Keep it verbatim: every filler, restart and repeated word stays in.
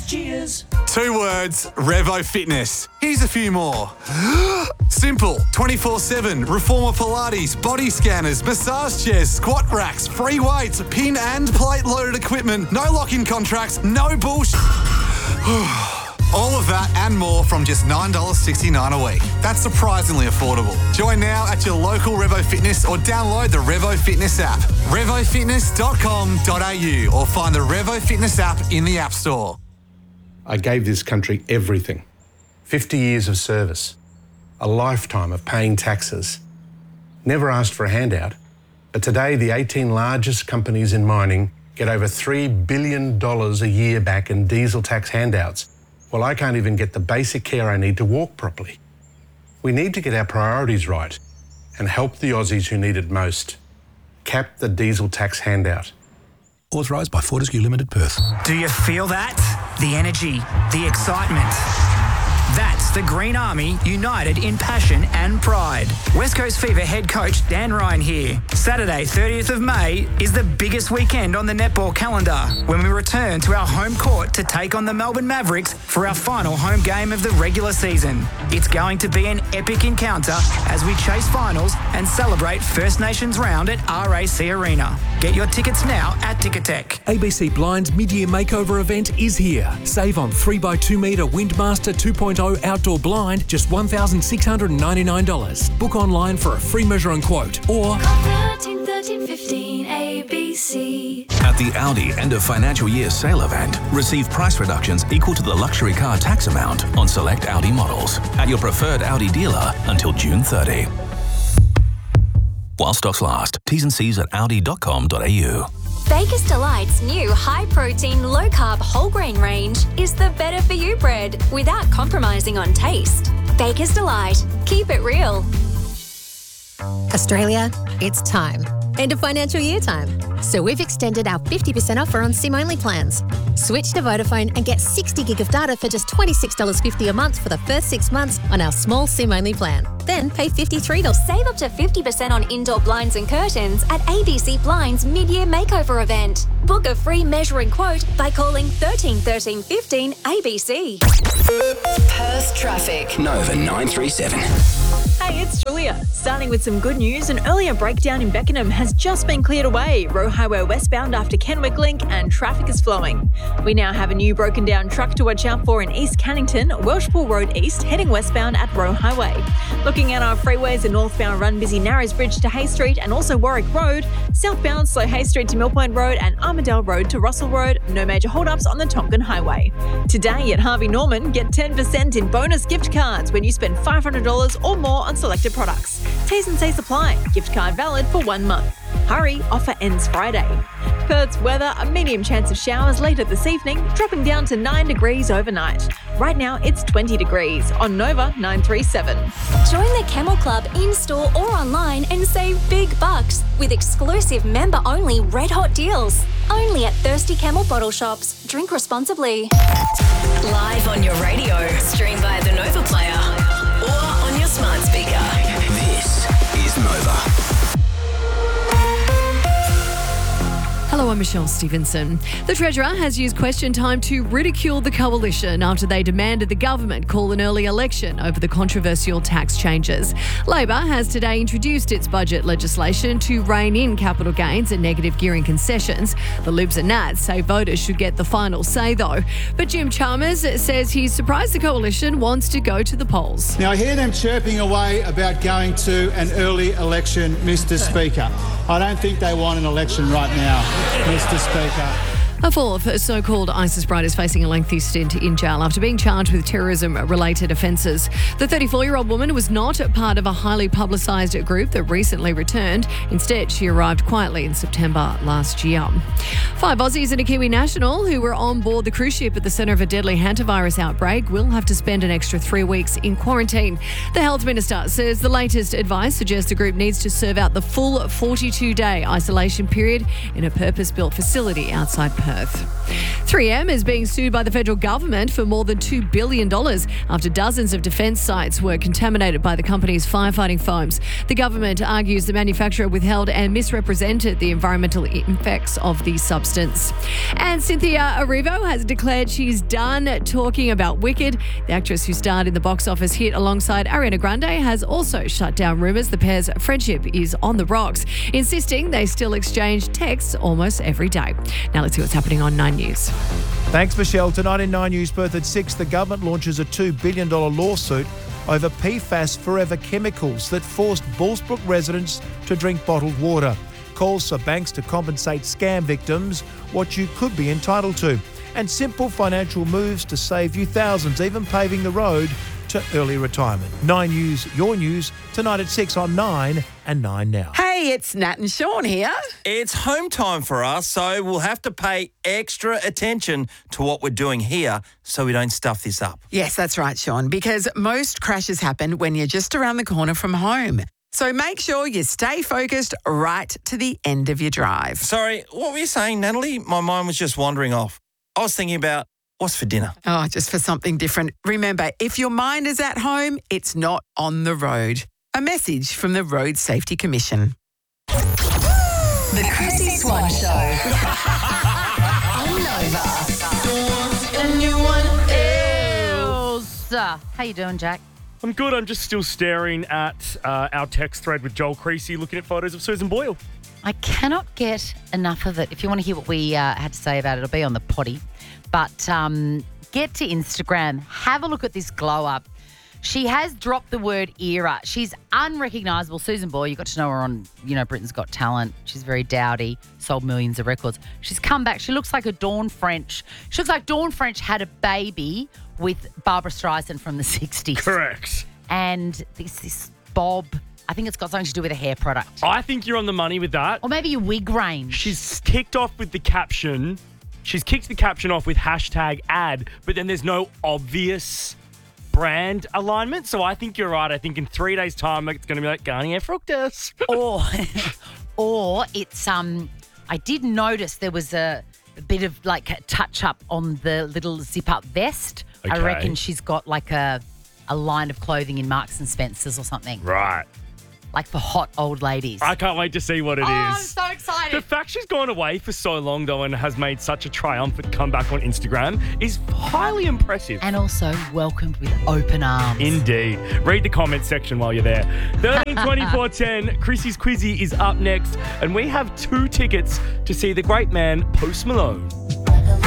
Cheers. Two words, Revo Fitness. Here's a few more. Simple, twenty-four seven, Reformer Pilates, body scanners, massage chairs, squat racks, free weights, pin and plate loaded equipment, no lock-in contracts, no bullshit. All of that and more from just nine dollars sixty-nine a week. That's surprisingly affordable. Join now at your local Revo Fitness or download the Revo Fitness app. revo fitness dot com dot a u or find the Revo Fitness app in the App Store. I gave this country everything. fifty years of service. A lifetime of paying taxes. Never asked for a handout. But today, the eighteen largest companies in mining get over three billion dollars a year back in diesel tax handouts. Well, I can't even get the basic care I need to walk properly. We need to get our priorities right and help the Aussies who need it most. Cap the diesel tax handout. Authorised by Fortescue Limited, Perth. Do you feel that? The energy, the excitement. That's the Green Army united in passion and pride. West Coast Fever head coach Dan Ryan here. Saturday, thirtieth of May is the biggest weekend on the netball calendar when we return to our home court to take on the Melbourne Mavericks for our final home game of the regular season. It's going to be an epic encounter as we chase finals and celebrate First Nations round at R A C Arena. Get your tickets now at Ticketek. A B C Blind's mid-year makeover event is here. Save on three by two metre Windmaster two point oh outdoor blind, just one thousand six hundred ninety-nine dollars. Book online for a free measure and quote or thirteen thirteen fifteen A B C. At the Audi end of financial year sale event, receive price reductions equal to the luxury car tax amount on select Audi models at your preferred Audi dealer until June thirtieth. While stocks last. T's and C's at audi dot com dot a u. Baker's Delight's new high-protein, low-carb whole grain range is the better-for-you bread without compromising on taste. Baker's Delight. Keep it real. Australia, it's time. End of financial year time. So we've extended our fifty percent offer on SIM-only plans. Switch to Vodafone and get sixty gig of data for just twenty-six dollars fifty a month for the first six months on our small SIM-only plan. Then pay fifty-three dollars. Save up to fifty percent on indoor blinds and curtains at A B C Blinds mid-year makeover event. Book a free measure and quote by calling thirteen thirteen fifteen A B C. Perth traffic. Nova nine three seven. Hey, it's Julia. Starting with some good news, an earlier breakdown in Beckenham has just been cleared away. Roe Highway westbound after Kenwick Link and traffic is flowing. We now have a new broken down truck to watch out for in East Cannington, Welshpool Road East, heading westbound at Roe Highway. Looking at our freeways, a northbound run busy Narrows Bridge to Hay Street and also Warwick Road. Southbound slow Hay Street to Millpoint Road and Armadale Road to Russell Road. No major hold-ups on the Tonkin Highway. Today at Harvey Norman, get ten percent in bonus gift cards when you spend five hundred dollars or more on selected products. T's and C's apply. Gift card valid for one month. Hurry, offer ends Friday. Perth's weather, a medium chance of showers later this evening, dropping down to nine degrees overnight. Right now, it's twenty degrees on Nova nine three seven. Join the Camel Club in-store or online and save big bucks with exclusive member-only red-hot deals. Only at Thirsty Camel Bottle Shops. Drink responsibly. Live on your radio, stream via the Nova Player or on your smart speaker. This is Nova. Hello, I'm Michelle Stevenson. The Treasurer has used question time to ridicule the coalition after they demanded the government call an early election over the controversial tax changes. Labor has today introduced its budget legislation to rein in capital gains and negative gearing concessions. The Libs and Nats say voters should get the final say, though. But Jim Chalmers says he's surprised the coalition wants to go to the polls. Now, I hear them chirping away about going to an early election, Mister Speaker. I don't think they want an election right now, Mister Speaker. A fourth so-called ISIS bride is facing a lengthy stint in jail after being charged with terrorism-related offences. The thirty-four-year-old woman was not part of a highly publicised group that recently returned. Instead, she arrived quietly in September last year. Five Aussies and a Kiwi national who were on board the cruise ship at the centre of a deadly hantavirus outbreak will have to spend an extra three weeks in quarantine. The Health Minister says the latest advice suggests the group needs to serve out the full forty-two day isolation period in a purpose-built facility outside Perth. Perth. three M is being sued by the federal government for more than two billion dollars after dozens of defence sites were contaminated by the company's firefighting foams. The government argues the manufacturer withheld and misrepresented the environmental effects of the substance. And Cynthia Erivo has declared she's done talking about Wicked. The actress who starred in the box office hit alongside Ariana Grande has also shut down rumours the pair's friendship is on the rocks, insisting they still exchange texts almost every day. Now let's see what's happening on Nine News. Thanks, Michelle. Tonight in Nine News, Perth at six, the government launches a two billion dollars lawsuit over P FAS Forever chemicals that forced Bullsbrook residents to drink bottled water. Calls for banks to compensate scam victims what you could be entitled to. And simple financial moves to save you thousands, even paving the road to early retirement. Nine News, your news, tonight at six on Nine and Nine Now. Hey, it's Nat and Sean here. It's home time for us, so we'll have to pay extra attention to what we're doing here so we don't stuff this up. Yes, that's right, Sean, because most crashes happen when you're just around the corner from home. So make sure you stay focused right to the end of your drive. Sorry, what were you saying, Natalie? My mind was just wandering off. I was thinking about what's for dinner? Oh, just for something different. Remember, if your mind is at home, it's not on the road. A message from the Road Safety Commission. The Chrissy Swan Show. On Nova. And you want else. How you doing, Jack? I'm good. I'm just still staring at uh, our text thread with Joel Creasy looking at photos of Susan Boyle. I cannot get enough of it. If you want to hear what we uh, had to say about it, it'll be on the potty. But um, get to Instagram. Have a look at this glow up. She has dropped the word era. She's unrecognisable. Susan Boyle, you got to know her on, you know, Britain's Got Talent. She's very dowdy, sold millions of records. She's come back. She looks like a Dawn French. She looks like Dawn French had a baby with Barbara Streisand from the sixties. Correct. And this, this bob, I think it's got something to do with a hair product. I think you're on the money with that. Or maybe a wig range. She's kicked off with the caption. She's kicked the caption off with hashtag ad, but then there's no obvious brand alignment. So I think you're right. I think in three days' time, it's going to be like Garnier Fructis. or, or it's, um, I did notice there was a, a bit of like a touch up on the little zip up vest. Okay. I reckon she's got like a, a line of clothing in Marks and Spencer's or something. Right. Like for hot old ladies. I can't wait to see what it oh, is. I'm so excited. The fact she's gone away for so long, though, and has made such a triumphant comeback on Instagram is highly impressive. And also welcomed with open arms. Indeed. Read the comments section while you're there. thirteen twenty-four ten, Chrissy's Quizzy is up next, and we have two tickets to see the great man Post Malone.